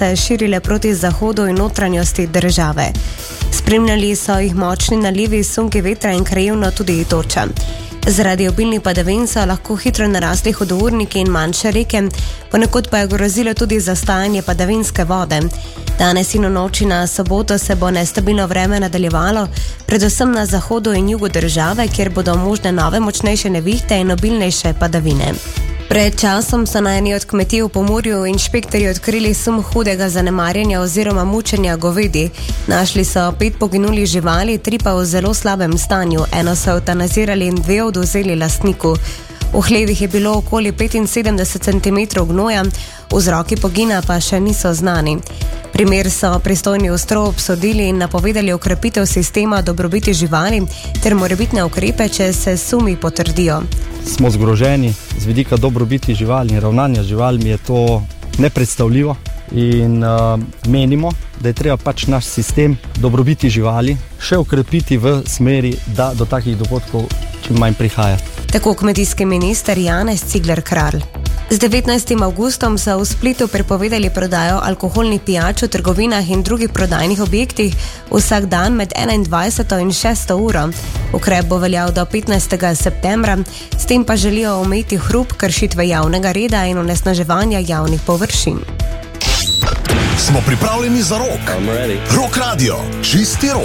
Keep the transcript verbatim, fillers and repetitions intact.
se širile proti zahodu in notranjosti države. Spremljali so jih močni nalivi, sunki vetra in krajevno tudi toča. Zaradi obilnih padavin so lahko hitro narasli hudourniki in manjše reke, ponekod pa je grozilo tudi zastajanje padavinske vode. Danes in v noči na soboto se bo nestabilno vreme nadaljevalo, predvsem na zahodu in jugu države, kjer bodo možne nove močnejše nevihte in obilnejše padavine. Pred časom so na eni od kmetij v Pomurju inšpektorji odkrili sum hudega zanemarjanja oziroma mučenja govedi. Našli so pet poginulih živali, tri pa v zelo slabem stanju. Eno so eutanazirali in dve odvzeli lastniku. V hlevih je bilo okoli petinsedemdeset centimetrov gnoja, vzroki pogina pa še niso znani. Primer so pristojni ostro obsodili in napovedali okrepitev sistema dobrobiti živali ter morebitne ukrepe, če se sumi potrdijo. Smo zgroženi z vidika dobrobiti živali in ravnanja živalmi, je to nepredstavljivo in uh, menimo, da je treba pač naš sistem dobrobiti živali še ukrepiti v smeri, da do takih dogodkov čim manj prihaja. Tako kmetijski minister Janez Cigler Kralj. Z devetnajstim avgustom so v Splitu prepovedali prodajo alkoholnih pijač v trgovinah in drugih prodajnih objektih vsak dan med enaindvajseto in šesto uro. Ukrep bo veljal do petnajstega septembra, s tem pa želijo omejiti hrup, kršitve javnega reda in onesnaževanja javnih površin. Smo pripravljeni za rok. Rok radio, čisti rok.